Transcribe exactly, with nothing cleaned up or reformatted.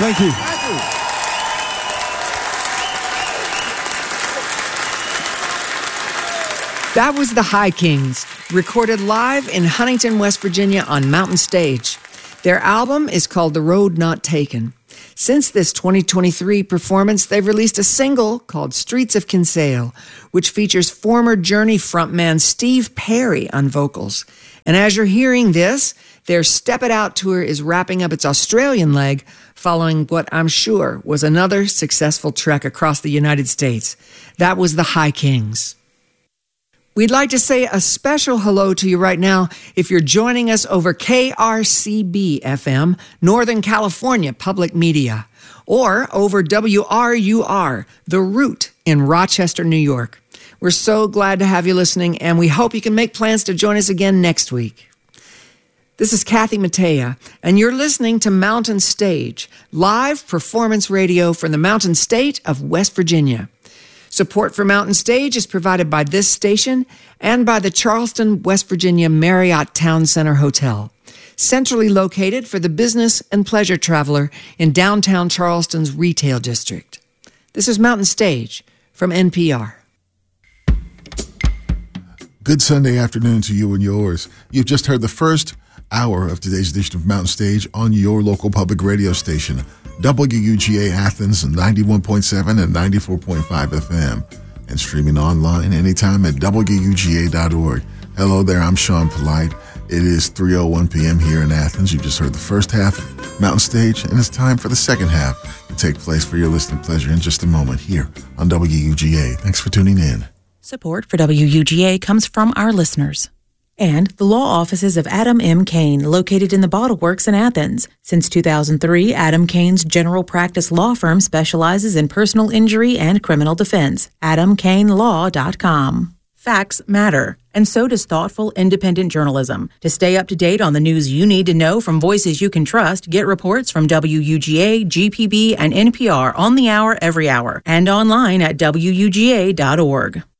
Thank you. Thank you. That was the High Kings, recorded live in Huntington, West Virginia on Mountain Stage. Their album is called The Road Not Taken. Since this twenty twenty-three performance, they've released a single called Streets of Kinsale, which features former Journey frontman Steve Perry on vocals. And as you're hearing this, their Step It Out tour is wrapping up its Australian leg, following what I'm sure was another successful trek across the United States. That was the High Kings. We'd like to say a special hello to you right now if you're joining us over K R C B F M, Northern California Public Media, or over W R U R, The Root in Rochester, New York. We're so glad to have you listening, and we hope you can make plans to join us again next week. This is Kathy Mattea, and you're listening to Mountain Stage, live performance radio from the Mountain State of West Virginia. Support for Mountain Stage is provided by this station and by the Charleston, West Virginia Marriott Town Center Hotel, centrally located for the business and pleasure traveler in downtown Charleston's retail district. This is Mountain Stage from N P R. Good Sunday afternoon to you and yours. You've just heard the first hour of today's edition of Mountain Stage on your local public radio station, W U G A Athens, ninety-one point seven and ninety-four point five F M, and streaming online anytime at W U G A dot org. Hello there, I'm Sean Polite. It is three oh one p.m. here in Athens. You just heard the first half of Mountain Stage, and it's time for the second half to take place for your listening pleasure in just a moment here on W U G A. Thanks for tuning in. Support for W U G A comes from our listeners. And the law offices of Adam M. Kane, located in the Bottle Works in Athens. Since two thousand three, Adam Kane's general practice law firm specializes in personal injury and criminal defense. adam kane law dot com. Facts matter, and so does thoughtful, independent journalism. To stay up to date on the news you need to know from voices you can trust, get reports from W U G A, G P B, and N P R on the hour every hour, and online at W U G A dot org.